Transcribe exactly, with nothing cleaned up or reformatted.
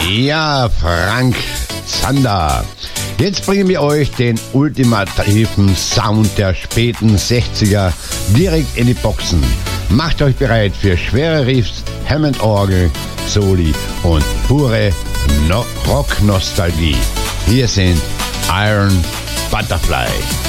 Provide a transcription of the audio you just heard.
Ja, Frank Zander. Jetzt bringen wir euch den ultimativen Sound der späten sechziger direkt in die Boxen. Macht euch bereit für schwere Riffs, Hammond-Orgel, Soli und pure no- Rock-Nostalgie. Hier sind Iron Butterfly.